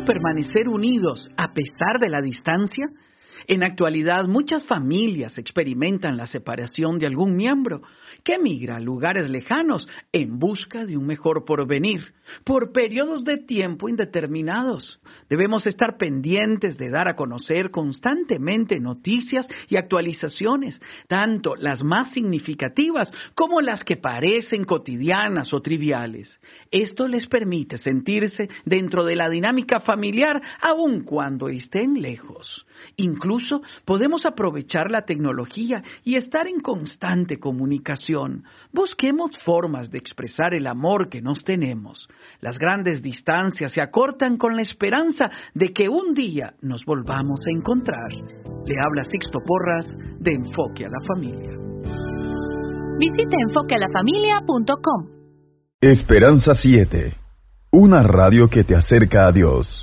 permanecer unidos a pesar de la distancia? En la actualidad, muchas familias experimentan la separación de algún miembro que emigra a lugares lejanos en busca de un mejor porvenir, por periodos de tiempo indeterminados. Debemos estar pendientes de dar a conocer constantemente noticias y actualizaciones, tanto las más significativas como las que parecen cotidianas o triviales. Esto les permite sentirse dentro de la dinámica familiar aun cuando estén lejos. Incluso podemos aprovechar la tecnología y estar en constante comunicación. Busquemos formas de expresar el amor que nos tenemos. Las grandes distancias se acortan con la esperanza de que un día nos volvamos a encontrar. Le habla Sixto Porras de Enfoque a la Familia. Visite enfoquealafamilia.com. Esperanza 7, una radio que te acerca a Dios.